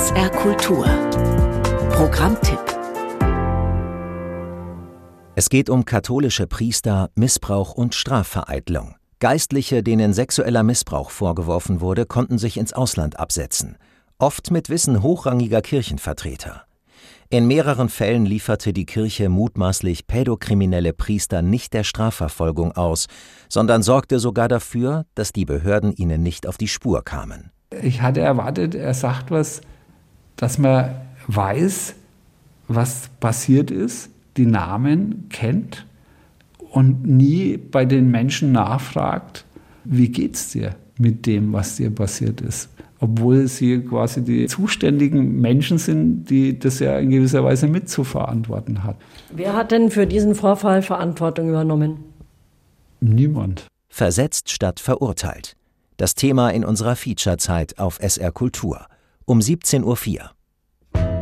SR Kultur. Programmtipp. Es geht um katholische Priester, Missbrauch und Strafvereitlung. Geistliche, denen sexueller Missbrauch vorgeworfen wurde, konnten sich ins Ausland absetzen. Oft mit Wissen hochrangiger Kirchenvertreter. In mehreren Fällen lieferte die Kirche mutmaßlich pädokriminelle Priester nicht der Strafverfolgung aus, sondern sorgte sogar dafür, dass die Behörden ihnen nicht auf die Spur kamen. Ich hatte erwartet, er sagt was, dass man weiß, was passiert ist, die Namen kennt und nie bei den Menschen nachfragt, wie geht's dir mit dem, was dir passiert ist. Obwohl sie quasi die zuständigen Menschen sind, die das ja in gewisser Weise mitzuverantworten hat. Wer hat denn für diesen Vorfall Verantwortung übernommen? Niemand. Versetzt statt verurteilt. Das Thema in unserer Featurezeit auf SR Kultur um 17:04 Uhr.